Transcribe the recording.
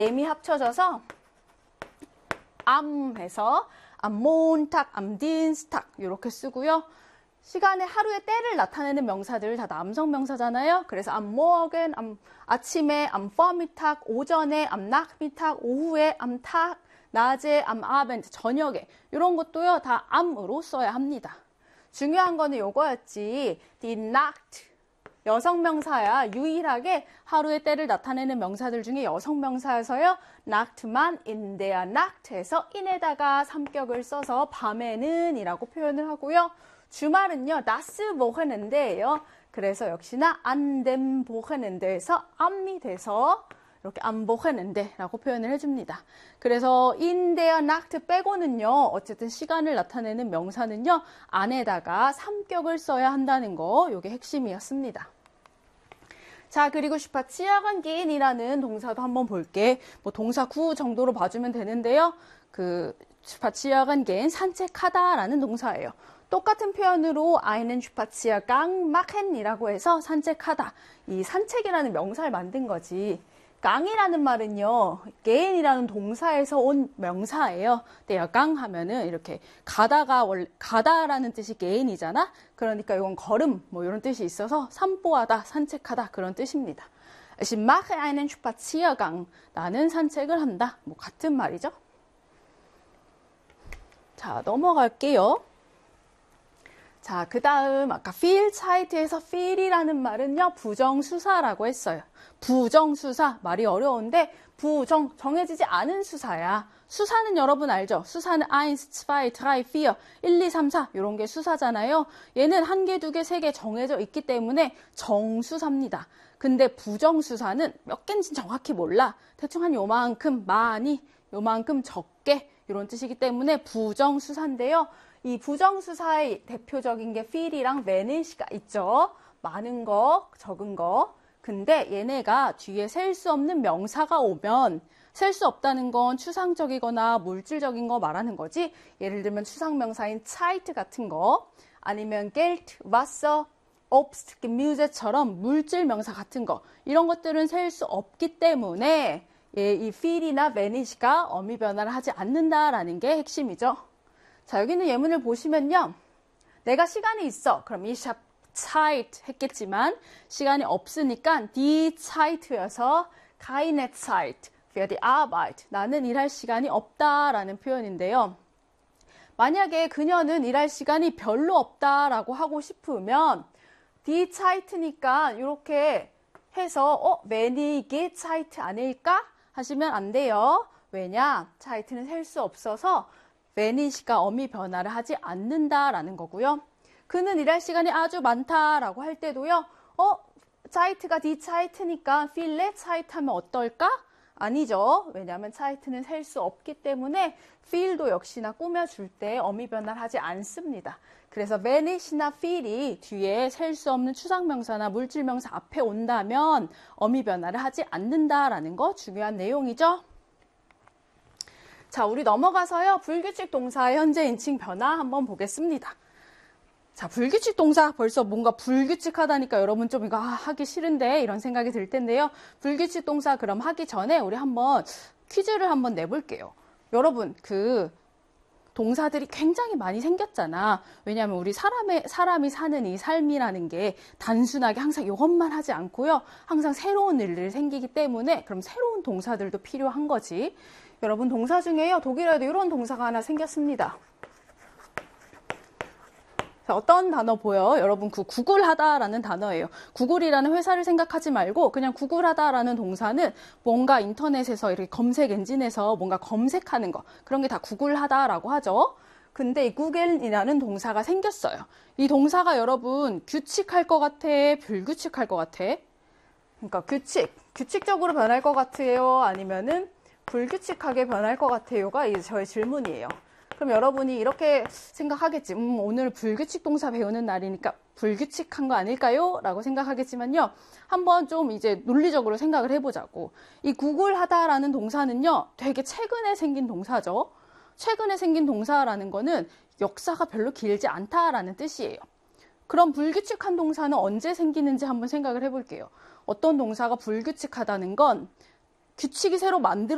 M이 합쳐져서 am 해서 am Montag, am Dienstag 이렇게 쓰고요. 시간의 하루의 때를 나타내는 명사들 다 남성 명사잖아요. 그래서 am Morgen, 아침에, am Vormittag, 오전에, am Nachmittag, 오후에, am Tag, 낮에, am Abend, 저녁에 이런 것도요 다 am으로 써야 합니다. 중요한 거는 요거였지. Die Nacht 여성 명사야. 유일하게 하루의 때를 나타내는 명사들 중에 여성 명사여서요. Nacht만 in der Nacht 해서 in에다가 삼격을 써서 밤에는 이라고 표현을 하고요. 주말은요. das Wochenende예요. 그래서 역시나 an dem Wochenende에서 am이 돼서 이렇게 am Wochenende라고 표현을 해줍니다. 그래서 in der Nacht 빼고는요. 어쨌든 시간을 나타내는 명사는요. 안에다가 삼격을 써야 한다는 거 이게 핵심이었습니다. 자, 그리고 spazieren gehen이라는 동사도 한번 볼게. 뭐 동사 구 정도로 봐주면 되는데요. 그 spazieren gehen 산책하다라는 동사예요. 똑같은 표현으로 einen Spaziergang machen이라고 해서 산책하다. 이 산책이라는 명사를 만든 거지. 강이라는 말은요, gehen이라는 동사에서 온 명사예요. 강 하면은 이렇게 가다라는 뜻이 gehen이잖아. 그러니까 이건 걸음 뭐 이런 뜻이 있어서 산보하다, 산책하다 그런 뜻입니다. Ich mache einen Spaziergang. 나는 산책을 한다. 뭐 같은 말이죠. 자, 넘어갈게요. 자, 그 다음 아까 viel Zeit에서 feel이라는 말은요. 부정수사라고 했어요. 부정수사, 말이 어려운데 정해지지 않은 수사야. 수사는 여러분 알죠? 수사는 1, 2, 3, 4, 1, 2, 3, 4 이런 게 수사잖아요. 얘는 1개, 2개, 3개 정해져 있기 때문에 정수사입니다. 근데 부정수사는 몇 개인지 정확히 몰라. 대충 한 요만큼 많이, 요만큼 적게 이런 뜻이기 때문에 부정수사인데요. 이 부정수사의 대표적인 게 feel이랑 vanish가 있죠. 많은 거, 적은 거. 근데 얘네가 뒤에 셀 수 없는 명사가 오면 셀 수 없다는 건 추상적이거나 물질적인 거 말하는 거지. 예를 들면 추상명사인 Zeit 같은 거 아니면 Geld, Wasser, Obst, Gemüse처럼 물질 명사 같은 거 이런 것들은 셀 수 없기 때문에 이 feel이나 vanish가 어미 변화를 하지 않는다라는 게 핵심이죠. 자, 여기 있는 예문을 보시면요. 내가 시간이 있어. 그럼 ich habe Zeit 했겠지만 시간이 없으니까 die Zeit여서 keine Zeit für die Arbeit. 나는 일할 시간이 없다라는 표현인데요. 만약에 그녀는 일할 시간이 별로 없다라고 하고 싶으면 die Zeit니까 이렇게 해서 wenige Zeit 아닐까 하시면 안 돼요. 왜냐? Zeit는 셀 수 없어서 vanish가 어미 변화를 하지 않는다라는 거고요. 그는 일할 시간이 아주 많다라고 할 때도요. Zeit가 die Zeit니까 viele Zeit 하면 어떨까? 아니죠. 왜냐하면 Zeit는 셀 수 없기 때문에 feel도 역시나 꾸며줄 때 어미 변화를 하지 않습니다. 그래서 vanish나 feel이 뒤에 셀 수 없는 추상명사나 물질명사 앞에 온다면 어미 변화를 하지 않는다라는 거 중요한 내용이죠. 자, 우리 넘어가서요. 불규칙 동사의 현재 인칭 변화 한번 보겠습니다. 자, 불규칙 동사 벌써 뭔가 불규칙하다니까 여러분 좀 이거 하기 싫은데 이런 생각이 들 텐데요. 불규칙 동사 그럼 하기 전에 우리 한번 퀴즈를 한번 내볼게요. 여러분 그 동사들이 굉장히 많이 생겼잖아. 왜냐하면 우리 사람이 사는 이 삶이라는 게 단순하게 항상 이것만 하지 않고요. 항상 새로운 일들이 생기기 때문에 그럼 새로운 동사들도 필요한 거지. 여러분 동사 중에요. 독일어에도 이런 동사가 하나 생겼습니다. 자, 어떤 단어 보여? 여러분 그 구글하다라는 단어예요. 구글이라는 회사를 생각하지 말고 그냥 구글하다라는 동사는 뭔가 인터넷에서 이렇게 검색 엔진에서 뭔가 검색하는 거 그런 게 다 구글하다라고 하죠. 근데 이 구글이라는 동사가 생겼어요. 이 동사가 여러분 규칙할 것 같아? 불규칙할 것 같아? 그러니까 규칙적으로 변할 것 같아요? 아니면은 불규칙하게 변할 것 같아요가 이제 저의 질문이에요. 그럼 여러분이 이렇게 생각하겠지. 오늘 불규칙 동사 배우는 날이니까 불규칙한 거 아닐까요? 라고 생각하겠지만요. 한번 좀 이제 논리적으로 생각을 해보자고. 이 구글하다라는 동사는요. 되게 최근에 생긴 동사죠. 최근에 생긴 동사라는 거는 역사가 별로 길지 않다라는 뜻이에요. 그럼 불규칙한 동사는 언제 생기는지 한번 생각을 해볼게요. 어떤 동사가 불규칙하다는 건 규칙이 새로 만들어